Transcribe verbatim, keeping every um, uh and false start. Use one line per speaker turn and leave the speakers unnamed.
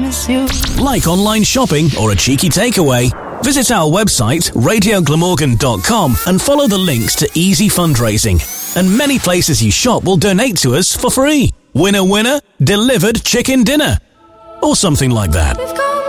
promise you.
Like online shopping or a cheeky takeaway? Visit our website, radio glamorgan dot com, and follow the links to easy fundraising. And many places you shop will donate to us for free. Winner, winner, delivered chicken dinner. Or something like that.